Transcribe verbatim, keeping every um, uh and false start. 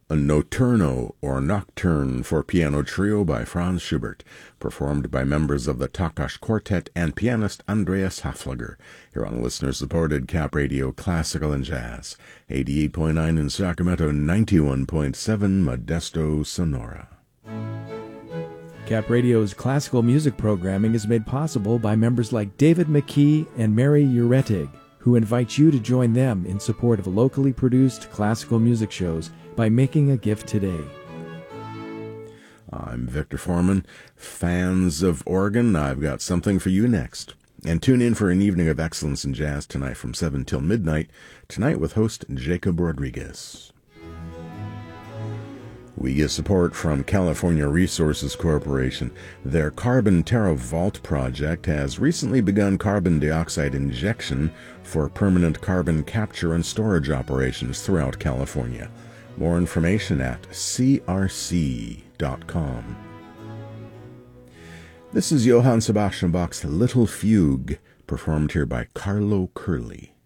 a Notturno or Nocturne for piano trio by Franz Schubert, performed by members of the Takash Quartet and pianist Andreas Hafliger, here on listener-supported Cap Radio Classical and Jazz, eighty-eight point nine in Sacramento, ninety-one point seven Modesto, Sonora. Cap Radio's classical music programming is made possible by members like David McKee and Mary Uretig, who invite you to join them in support of locally produced classical music shows by making a gift today. I'm Victor Foreman. Fans of organ, I've got something for you next. And tune in for an evening of excellence in jazz tonight from seven till midnight, tonight with host Jacob Rodriguez. We get support from California Resources Corporation. Their Carbon Terra Vault project has recently begun carbon dioxide injection for permanent carbon capture and storage operations throughout California. More information at c r c dot com. This is Johann Sebastian Bach's Little Fugue, performed here by Carlo Curley.